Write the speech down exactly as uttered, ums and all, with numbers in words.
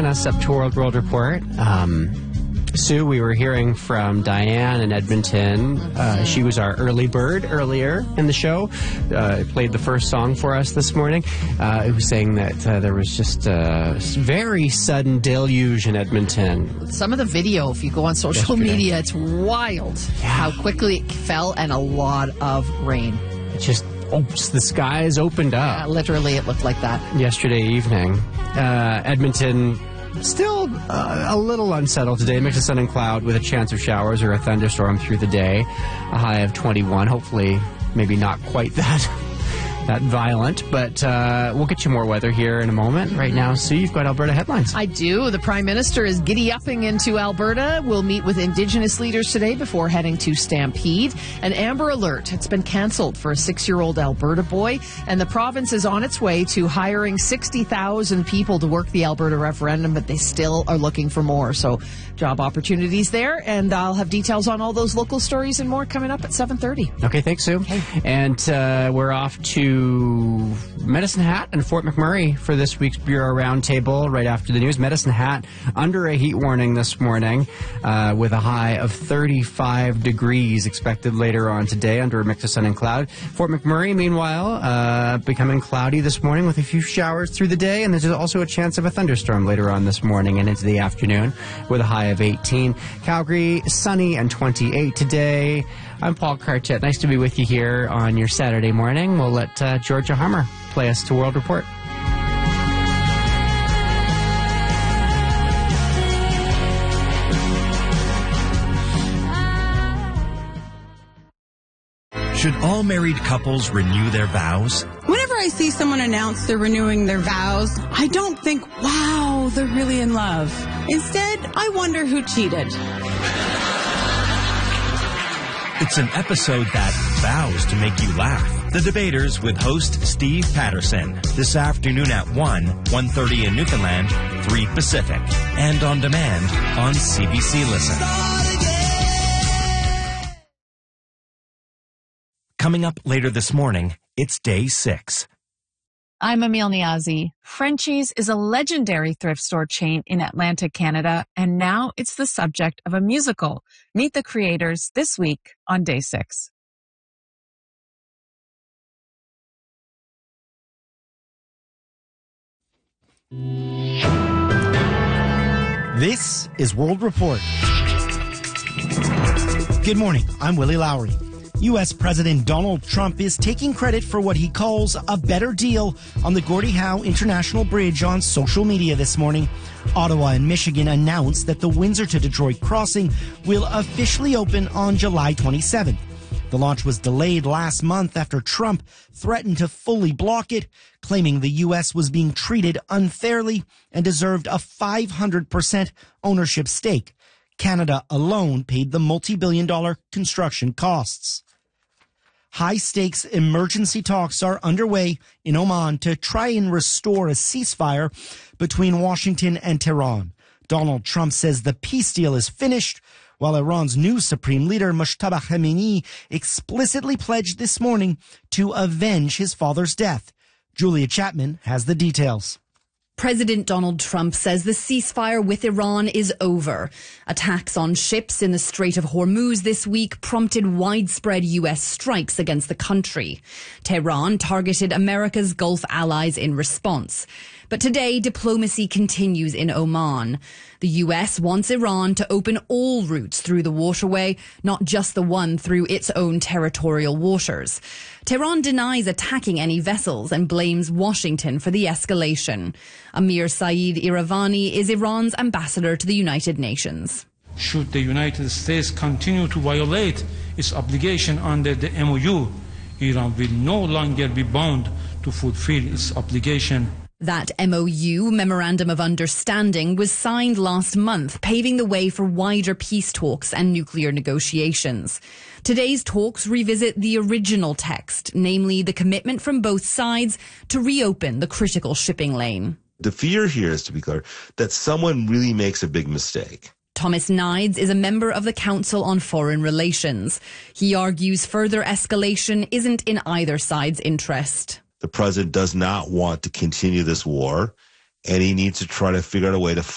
us up to World World Report. Um, Sue, we were hearing from Diane in Edmonton. Uh, she was our early bird earlier in the show. Uh, played the first song for us this morning. Uh, it was saying that uh, there was just a very sudden deluge in Edmonton. Some of the video, if you go on social Yesterday. media, it's wild Yeah. how quickly it fell and a lot of rain. It just, oops, the skies opened up. Uh, literally, it looked like that. Yesterday evening. Uh, Edmonton still uh, a little unsettled today. Mix of sun and cloud with a chance of showers or a thunderstorm through the day. A high of twenty-one. Hopefully, maybe not quite that that violent, but uh, we'll get you more weather here in a moment. Right now, Sue, you've got Alberta headlines. I do. The Prime Minister is giddy-upping into Alberta. We'll meet with Indigenous leaders today before heading to Stampede. An Amber Alert. It's been cancelled for a six-year-old Alberta boy, and the province is on its way to hiring sixty thousand people to work the Alberta referendum, but they still are looking for more. So job opportunities there, and I'll have details on all those local stories and more coming up at seven thirty. Okay, thanks, Sue. Okay. And uh, we're off to Medicine Hat and Fort McMurray for this week's Bureau Roundtable right after the news. Medicine Hat under a heat warning this morning uh, with a high of thirty-five degrees expected later on today under a mix of sun and cloud. Fort McMurray, meanwhile, uh, becoming cloudy this morning with a few showers through the day, and there's also a chance of a thunderstorm later on this morning and into the afternoon with a high of eighteen. Calgary, sunny and twenty-eight today. I'm Paul Cartett. Nice to be with you here on your Saturday morning. We'll let uh, Georgia Harmer play us to World Report. Should all married couples renew their vows? Whenever I see someone announce they're renewing their vows, I don't think, wow, they're really in love. Instead, I wonder who cheated. It's an episode that vows to make you laugh. The Debaters with host Steve Patterson. This afternoon at one, one thirty in Newfoundland, three Pacific. And on demand on C B C Listen. Coming up later this morning, it's day six. I'm Emile Niazi. Frenchie's is a legendary thrift store chain in Atlantic Canada, and now it's the subject of a musical. Meet the creators this week on Day six. This is World Report. Good morning, I'm Willie Lowry. U S President Donald Trump is taking credit for what he calls a better deal on the Gordie Howe International Bridge on social media this morning. Ottawa and Michigan announced that the Windsor to Detroit crossing will officially open on July twenty-seventh. The launch was delayed last month after Trump threatened to fully block it, claiming the U S was being treated unfairly and deserved a five hundred percent ownership stake. Canada alone paid the multi-billion dollar construction costs. High-stakes emergency talks are underway in Oman to try and restore a ceasefire between Washington and Tehran. Donald Trump says the peace deal is finished, while Iran's new supreme leader, Mojtaba Khamenei, explicitly pledged this morning to avenge his father's death. Julia Chapman has the details. President Donald Trump says the ceasefire with Iran is over. Attacks on ships in the Strait of Hormuz this week prompted widespread U S strikes against the country. Tehran targeted America's Gulf allies in response. But today, diplomacy continues in Oman. The U S wants Iran to open all routes through the waterway, not just the one through its own territorial waters. Tehran denies attacking any vessels and blames Washington for the escalation. Amir Saeed Iravani is Iran's ambassador to the United Nations. Should the United States continue to violate its obligation under the M O U, Iran will no longer be bound to fulfill its obligation. That M O U, Memorandum of Understanding, was signed last month, paving the way for wider peace talks and nuclear negotiations. Today's talks revisit the original text, namely the commitment from both sides to reopen the critical shipping lane. The fear here is, to be clear, that someone really makes a big mistake. Thomas Nides is a member of the Council on Foreign Relations. He argues further escalation isn't in either side's interest. The president does not want to continue this war, and he needs to try to figure out a way to